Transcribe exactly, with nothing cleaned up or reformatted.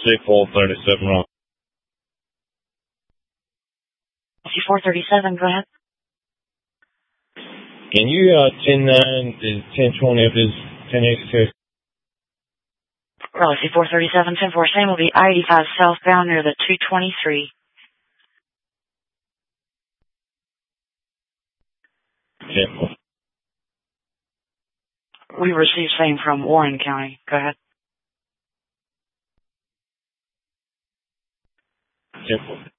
C four thirty-seven wrong. C four thirty-seven, go ahead. Can you, uh, ten nine to ten twenty if it's ten eighty-two? Raleigh C four thirty-seven, ten four, same will be I eighty-five southbound near the two twenty-three. ten four. We received same from Warren County. Go ahead. ten four.